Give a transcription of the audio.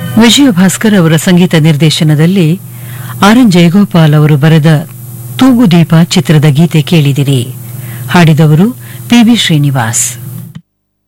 ವಿಜಯ ಭಾಸ್ಕರ್ ಅವರ ಸಂಗೀತ ನಿರ್ದೇಶನದಲ್ಲಿ R N Jayagopal ಅವರು ಬರೆದ ತೂಗುದೀಪ ಚಿತ್ರದ ಗೀತೆ ಕೇಳಿದಿರಿ. ಹಾಡಿದವರು ಪಿ ಬಿ ಶ್ರೀನಿವಾಸ್.